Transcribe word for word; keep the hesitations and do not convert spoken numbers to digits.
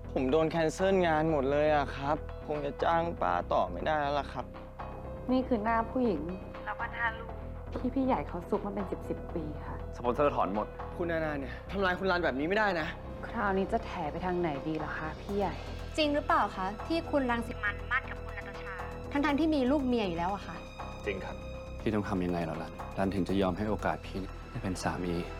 ผมโดนแคนเซิลงานหมดเลยอะครับคงจะจ้างป้าต่อไม่ได้แล้วล่ะครับนี่คือหน้าผู้หญิงแล้วก็หน้าลูกที่พี่ใหญ่เขาซุกมาเป็นสิบสิบปีค่ะสปอนเซอร์ถอนหมดคุณนานาเนี่ยทำลายคุณรันแบบนี้ไม่ได้นะคราวนี้จะแถไปทางไหนดีล่ะคะพี่ใหญ่จริงหรือเปล่าคะที่คุณรังสิมันมั่นกับคุณนัตชาทั้งๆที่มีลูกเมียอยู่แล้วอะค่ะจริงครับพี่ต้องทำยังไงเหรอรันรันถึงจะยอมให้โอกาสพี่ได้เป็นสามี